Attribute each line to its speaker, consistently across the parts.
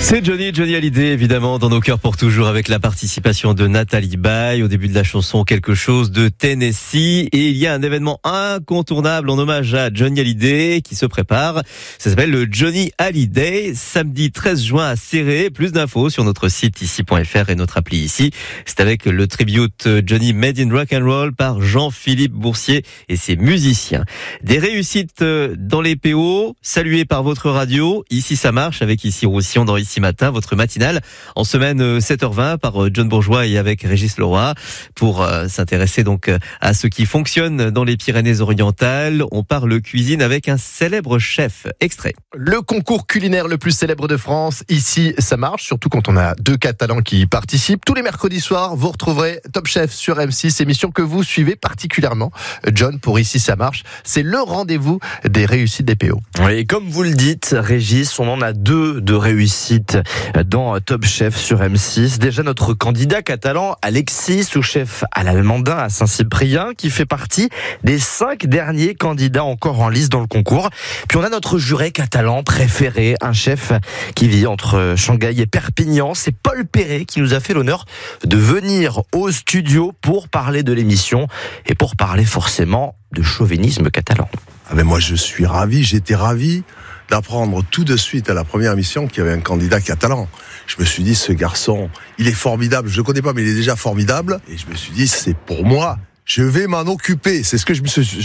Speaker 1: C'est Johnny Hallyday, évidemment, dans nos cœurs pour toujours, avec la participation de Nathalie Baye. Au début de la chanson, quelque chose de Tennessee. Et il y a un événement incontournable en hommage à Johnny Hallyday qui se prépare. Ça s'appelle le Johnny Hallyday, samedi 13 juin à Céret. Plus d'infos sur notre site ici.fr et notre appli ici. C'est avec le tribute Johnny Made in Rock and Roll par Jean-Philippe Boursier et ses musiciens. Des réussites dans les PO, saluées par votre radio. Ici, ça marche avec Ici Roussillon dans Ici Matin, votre matinale en semaine 7h20 par John Bourgeois et avec Régis Leroy pour s'intéresser donc à ce qui fonctionne dans les Pyrénées-Orientales. On parle cuisine avec un célèbre chef. Extrait.
Speaker 2: Le concours culinaire le plus célèbre de France, Ici ça marche, surtout quand on a 2 Catalans qui y participent. Tous les mercredis soirs, vous retrouverez Top Chef sur M6, émission que vous suivez particulièrement, John, pour Ici ça marche. C'est le rendez-vous des réussites des PO.
Speaker 3: Oui, et comme vous le dites, Régis, on en a 2 de réussites dans Top Chef sur M6. Déjà notre candidat catalan, Alexis, sous-chef à l'Allemandin à Saint-Cyprien, qui fait partie des 5 derniers candidats encore en lice dans le concours. Puis on a notre juré catalan préféré, un chef qui vit entre Shanghai et Perpignan. C'est Paul Perret qui nous a fait l'honneur de venir au studio pour parler de l'émission et pour parler forcément de chauvinisme catalan.
Speaker 4: Ah ben moi j'étais ravi d'apprendre tout de suite à la première émission qu'il y avait un candidat catalan. Je me suis dit, ce garçon, il est formidable, je le connais pas mais il est déjà formidable, et je me suis dit, c'est pour moi, je vais m'en occuper. C'est ce que je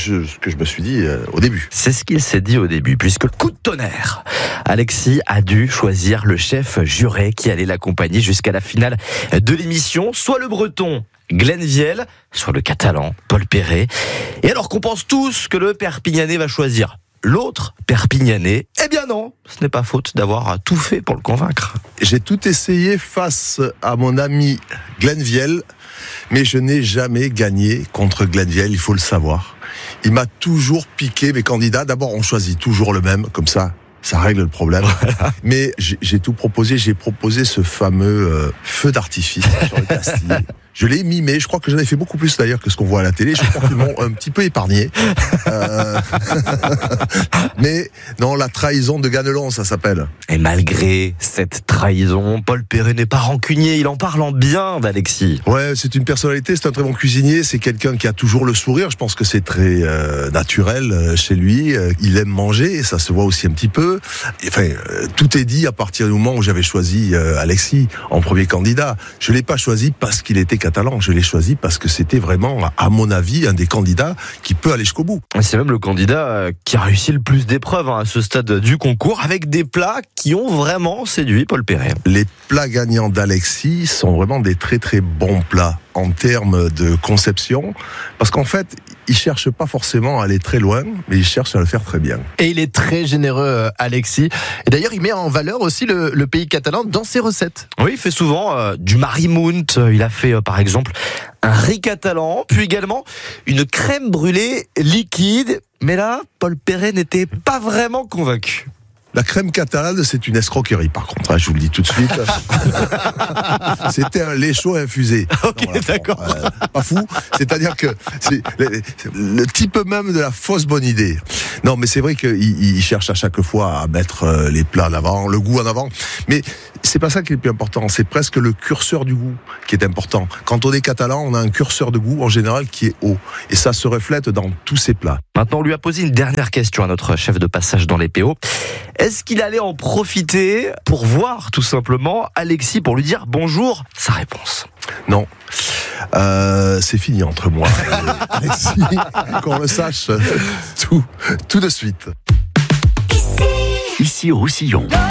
Speaker 4: me suis dit au début.
Speaker 3: C'est ce qu'il s'est dit au début, puisque coup de tonnerre, Alexis a dû choisir le chef juré qui allait l'accompagner jusqu'à la finale de l'émission, soit le breton Glenn Viel, soit le catalan Paul Perret. Et alors qu'on pense tous que le Perpignanais va choisir l'autre Perpignanais, eh bien non, ce n'est pas faute d'avoir tout fait pour le convaincre.
Speaker 4: J'ai tout essayé face à mon ami Glenn Viel, mais je n'ai jamais gagné contre Glenn Viel, il faut le savoir. Il m'a toujours piqué mes candidats. D'abord, on choisit toujours le même, comme ça règle le problème. Voilà. Mais j'ai tout proposé. J'ai proposé ce fameux feu d'artifice sur le Castille. Je l'ai mimé. Je crois que j'en ai fait beaucoup plus d'ailleurs que ce qu'on voit à la télé. Je crois qu'ils m'ont un petit peu épargné. Mais non, la trahison de Ganelon, ça s'appelle.
Speaker 3: Et malgré cette trahison, Paul Perret n'est pas rancunier. Il en parle en bien d'Alexis.
Speaker 4: Ouais, c'est une personnalité. C'est un très bon cuisinier. C'est quelqu'un qui a toujours le sourire. Je pense que c'est très naturel chez lui. Il aime manger. Et ça se voit aussi un petit peu. Enfin, tout est dit à partir du moment où j'avais choisi Alexis en premier candidat. Je l'ai pas choisi parce qu'il était catalan. Je l'ai choisi parce que c'était vraiment, à mon avis, un des candidats qui peut aller jusqu'au bout.
Speaker 3: C'est même le candidat qui a réussi le plus d'épreuves à ce stade du concours, avec des plats qui ont vraiment séduit Paul Perret.
Speaker 4: Les plats gagnants d'Alexis sont vraiment des très très bons plats en termes de conception, parce qu'en fait, il cherche pas forcément à aller très loin, mais il cherche à le faire très bien.
Speaker 2: Et il est très généreux, Alexis. Et d'ailleurs, il met en valeur aussi le pays catalan dans ses recettes.
Speaker 3: Oui, il fait souvent du marimount. Il a fait, par exemple, un riz catalan, puis également une crème brûlée liquide. Mais là, Paul Perret n'était pas vraiment convaincu.
Speaker 4: La crème catalane, c'est une escroquerie, par contre, je vous le dis tout de suite. C'était un lait chaud infusé.
Speaker 3: Ok, non, d'accord.
Speaker 4: Pas fou. C'est-à-dire que c'est le type même de la fausse bonne idée. Non, mais c'est vrai qu'il cherche à chaque fois à mettre les plats en avant, le goût en avant. Mais c'est pas ça qui est le plus important. C'est presque le curseur du goût qui est important. Quand on est catalan, on a un curseur de goût, en général, qui est haut. Et ça se reflète dans tous ses plats.
Speaker 3: Maintenant, on lui a posé une dernière question à notre chef de passage dans les PO. Est-ce qu'il allait en profiter pour voir tout simplement Alexis, pour lui dire bonjour? Sa réponse.
Speaker 4: Non. C'est fini entre moi et Alexis. Qu'on le sache tout de suite.
Speaker 5: Ici Roussillon.